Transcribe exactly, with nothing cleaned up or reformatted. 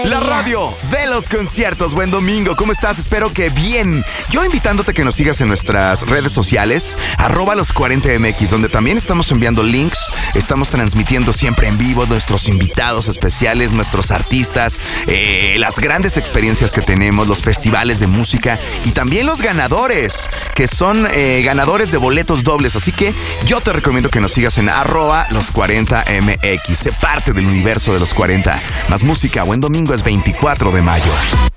La radio de los conciertos. Buen domingo, ¿cómo estás? Espero que bien. Yo invitándote a que nos sigas en nuestras redes sociales, arroba los cuarenta M X, donde también estamos enviando links. Estamos transmitiendo siempre en vivo nuestros invitados especiales, nuestros artistas, eh, las grandes experiencias que tenemos, los festivales de música y también los ganadores, que son eh, ganadores de boletos dobles. Así que yo te recomiendo que nos sigas en arroba los cuarenta M X. Sé parte del universo de los cuarenta. Más música. Buen domingo, es veinticuatro de mayo.